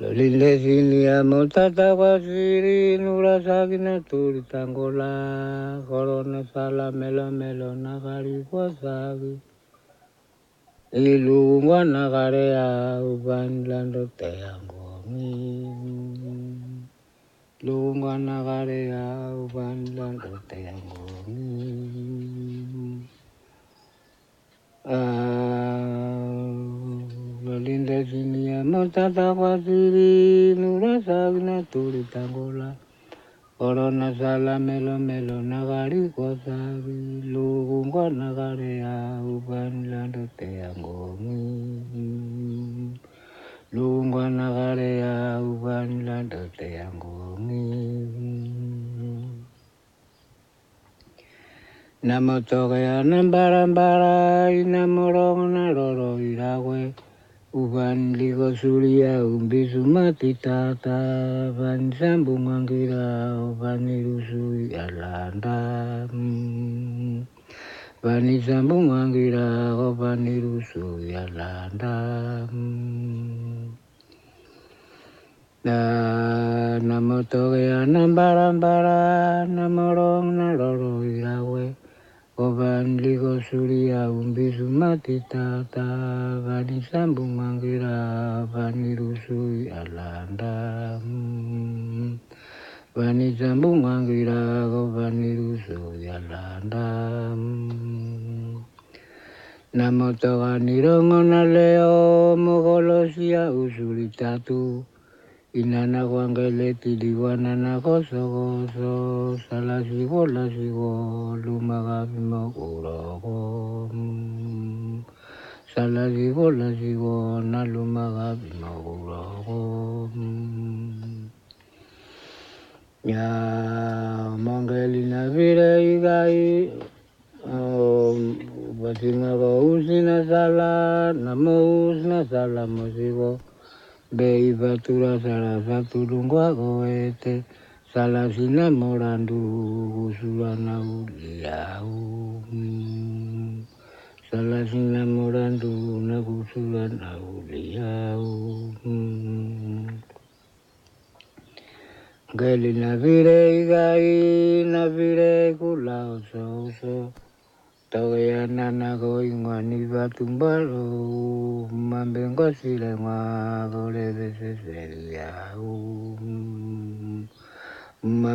Lolinde sinia motata wasiri nura sagina turi tangola corona sala melo melo nagari wasagi ilungwa nagarea uban lando teangongi lungwa nagarea uban lando teangongi Lolinda sinia motata wasiri nura sagina turi tangola corona sala melo melo nagari wasagi lungwa nagarea uban lando teangongi lungwa nagarea uban lando teangongi Namotorea nambarambara inamorong naroro irawe uban ligo suria umbisu mati tata ban sambung anggira uban irusui alanda bani sambung anggira uban irusui alanda Namotorea nambarambara namorong naroro irawe Oban ligo suria umbisu mati tata bani sambung manggira bani rusui alanda bani sambung manggira bani rusui alanda Namotoga nirongo na leo mogolosia usuli tatu Inana wangele tiliwana na goso goso salasigo lasigo lumagabi magurago salasigo lasigo na lumagabi magurago ya mangeli na vire igai basingago usina sala namus na sala mosigo Bei batura sala satu lungwa goete sala sina morandu usulana uliau sala sina morandu na usulana uliau Geli na vire igai na vire kula oso oso Tawaya nana goingwani batumbalo mambengo silengwa gole bese seriau